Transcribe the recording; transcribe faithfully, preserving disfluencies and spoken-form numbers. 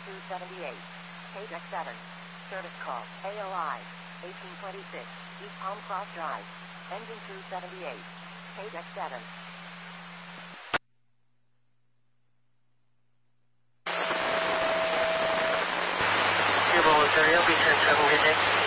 two seventy-eight. K D E C seven. Service call. A O I. eighteen twenty-six. East Palm Cross Drive. Engine two seventy-eight. K D E C seven. Dearborn, Ontario, B ten seven, good day.